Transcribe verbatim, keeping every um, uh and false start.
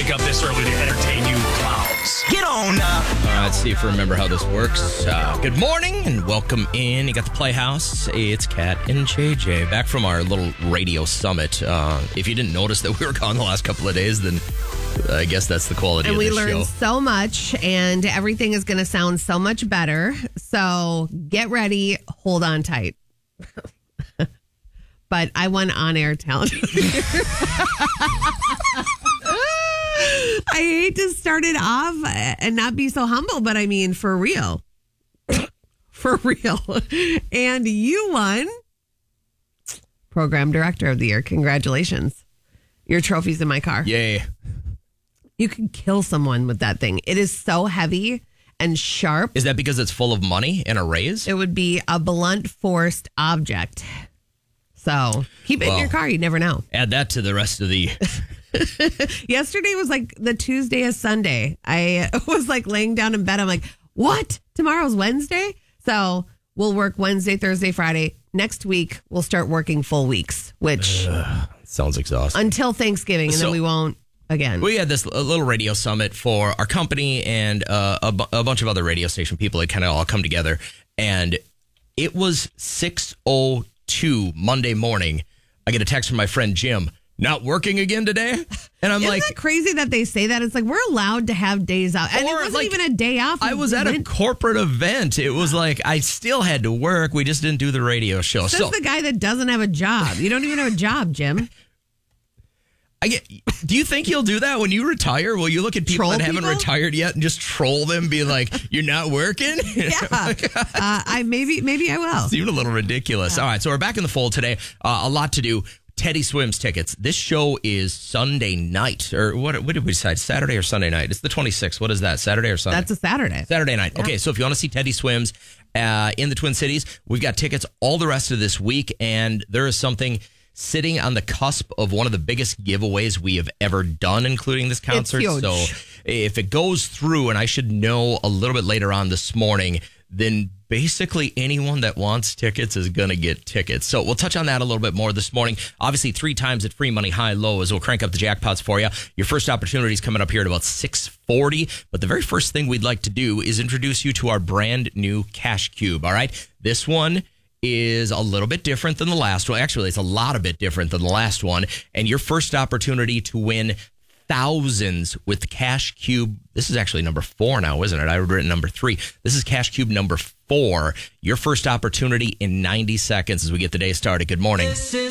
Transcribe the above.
wake up this early to entertain you clowns. Get on up. Uh, let's see if we remember how this works. Uh, good morning and welcome in. You got the Playhouse. It's Kat and J J back from our little radio summit. Uh, if you didn't notice that we were gone the last couple of days, then I guess that's the quality and of this show. And we learned so much, and everything is going to sound so much better. So get ready. Hold on tight. But I won on-air talent. I hate to start it off and not be so humble, but I mean, for real. For real. And you won Program Director of the Year. Congratulations. Your trophy's in my car. Yay. You could kill someone with that thing. It is so heavy and sharp. Is that because it's full of money and a raise? It would be a blunt forced object. So keep it well, in your car. You never know. Add that to the rest of the... Yesterday was like the Tuesday of Sunday. I was like laying down in bed. I'm like, what? Tomorrow's Wednesday? So we'll work Wednesday, Thursday, Friday. Next week, we'll start working full weeks, which... Uh, sounds exhausting. Until Thanksgiving, and so, then we won't again. We had this little radio summit for our company and uh, a, bu- a bunch of other radio station people that kind of all come together. And it was six oh two Monday morning. I get a text from my friend Jim. Not working again today? And I'm Isn't like... Isn't that crazy that they say that? It's like, we're allowed to have days off. And it wasn't like, even a day off. I was at a corporate event. It was like, I still had to work. We just didn't do the radio show. That's so the guy that doesn't have a job. You don't even have a job, Jim. I get. Do you think you'll do that when you retire? Will you look at people troll that haven't people? retired yet and just troll them, be like, "You're not working"? Yeah, uh, I maybe maybe I will. Seemed a little ridiculous. Yeah. All right, so we're back in the fold today. Uh, a lot to do. Teddy Swims tickets. This show is Sunday night, or what? What did we decide? Saturday or Sunday night? It's the twenty-sixth. What is that? Saturday or Sunday? That's a Saturday. Saturday night. Yeah. Okay, so if you want to see Teddy Swims uh, in the Twin Cities, we've got tickets all the rest of this week, and there is something sitting on the cusp of one of the biggest giveaways we have ever done, including this concert. It's huge. So if it goes through, and I should know a little bit later on this morning, then basically anyone that wants tickets is going to get tickets. So we'll touch on that a little bit more this morning. Obviously, three times at free money, high, low, as we'll crank up the jackpots for you. Your first opportunity is coming up here at about six forty. But the very first thing we'd like to do is introduce you to our brand new Cash Cube. All right. This one is a little bit different than the last one. Actually, it's a lot a bit different than the last one. And your first opportunity to win thousands with the Cash Cube. This is actually number four now, isn't it? I would written number three. This is Cash Cube number four. Your first opportunity in ninety seconds as we get the day started. Good morning.